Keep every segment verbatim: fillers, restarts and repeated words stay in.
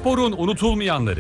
Sporun unutulmayanları.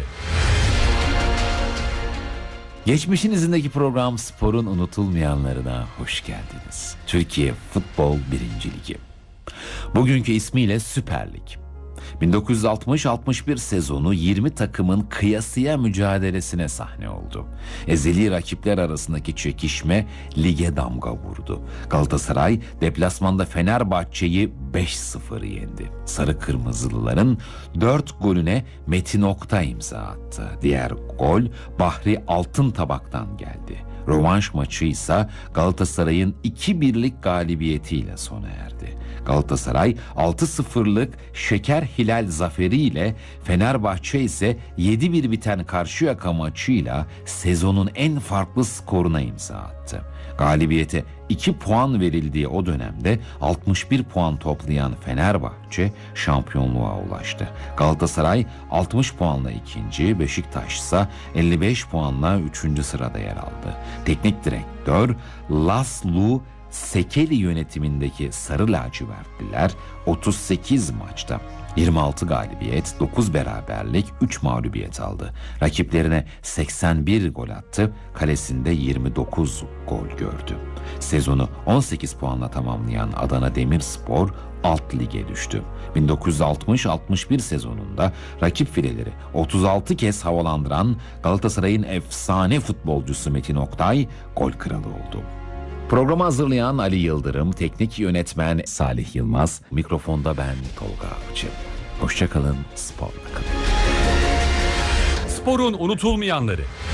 Geçmişin izindeki program Spor'un unutulmayanlarına hoş geldiniz. Türkiye Futbol birinci Ligi. Bugünkü ismiyle Süper Lig. bin dokuz yüz altmış altmış bir sezonu yirmi takımın kıyasıya mücadelesine sahne oldu. Ezeli rakipler arasındaki çekişme lige damga vurdu. Galatasaray deplasmanda Fenerbahçe'yi beş sıfır yendi. Sarı Kırmızılıların dört golüne Metin Oktay imza attı. Diğer gol Bahri Altıntabak'tan geldi. Rövanş maçı ise Galatasaray'ın iki birlik galibiyetiyle sona erdi. Galatasaray altı sıfırlık Şeker Hilal zaferiyle, Fenerbahçe ise yedi bir biten Karşıyaka maçıyla sezonun en farklı skoruna imza attı. Galibiyete iki puan verildiği o dönemde altmış bir puan toplayan Fenerbahçe şampiyonluğa ulaştı. Galatasaray altmış puanla ikinci, Beşiktaş ise elli beş puanla üçüncü sırada yer aldı. Teknik direktör Laszlo Sekeli yönetimindeki Sarı Lacivertliler otuz sekiz maçta yirmi altı galibiyet, dokuz beraberlik, üç mağlubiyet aldı. Rakiplerine seksen bir gol attı, kalesinde yirmi dokuz gol gördü. Sezonu on sekiz puanla tamamlayan Adana Demirspor alt lige düştü. bin dokuz yüz altmış altmış bir sezonunda rakip fileleri otuz altı kez havalandıran Galatasaray'ın efsane futbolcusu Metin Oktay gol kralı oldu. Programı hazırlayan Ali Yıldırım, teknik yönetmen Salih Yılmaz, mikrofonda ben Tolga Avcı. Hoşça kalın, sporla kalın. Sporun unutulmayanları.